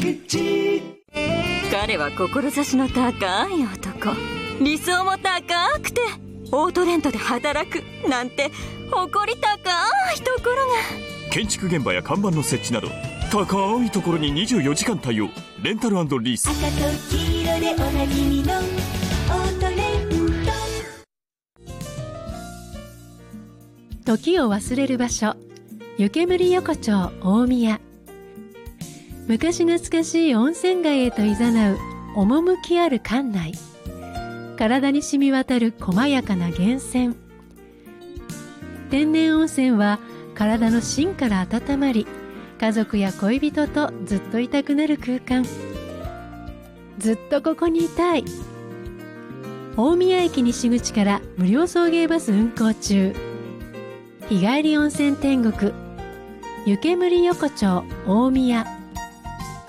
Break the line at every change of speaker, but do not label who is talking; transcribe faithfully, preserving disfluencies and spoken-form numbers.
口。
彼は志の高い男、理想も高くてオートレントで働くなんて誇り高いところが。
建築現場や看板の設置など高いところににじゅうよじかん対応。レンタル&リース。
赤と黄色でおなじみのオートレント。
時を忘れる場所、湯煙横丁大宮。昔懐かしい温泉街へと誘う趣ある館内。体に染み渡る細やかな源泉。天然温泉は体の芯から温まり、家族や恋人とずっといたくなる空間。ずっとここにいたい。大宮駅西口から無料送迎バス運行中。日帰り温泉天国湯煙横丁大宮。